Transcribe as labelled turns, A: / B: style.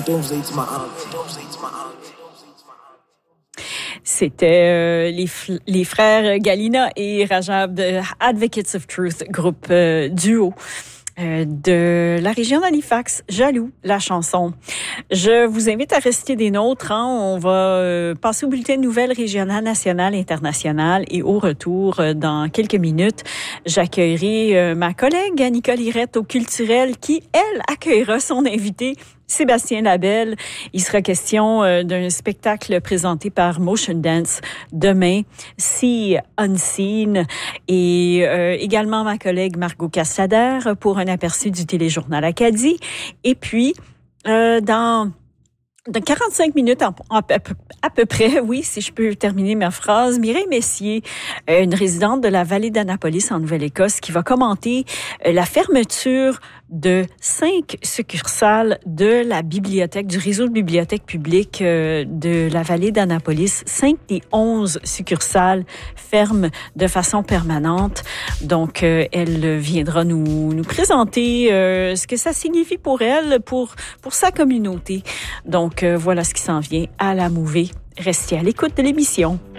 A: C'était les frères Galina et Rajab de Advocates of Truth, groupe duo de la région d'Halifax, Jaloux, la chanson. Je vous invite à rester des nôtres. On va passer au bulletin de nouvelles régionales, nationales, internationales et au retour, dans quelques minutes, j'accueillerai ma collègue Nicole Irette au Culturel qui, elle, accueillera son invité Sébastien Labelle. Il sera question d'un spectacle présenté par Motion Dance demain, See Unseen, et également ma collègue Margot Cassader pour un aperçu du téléjournal Acadie. Et puis, dans 45 minutes à peu près, oui, si je peux terminer ma phrase, Mireille Messier, une résidente de la vallée d'Annapolis en Nouvelle-Écosse, qui va commenter la fermeture de 5 succursales de la bibliothèque, du réseau de bibliothèques publiques de la vallée d'Annapolis. 5 des 11 succursales ferment de façon permanente. Donc, elle viendra nous présenter ce que ça signifie pour elle, pour sa communauté. Donc, voilà ce qui s'en vient à la Mouvée. Restez à l'écoute de l'émission.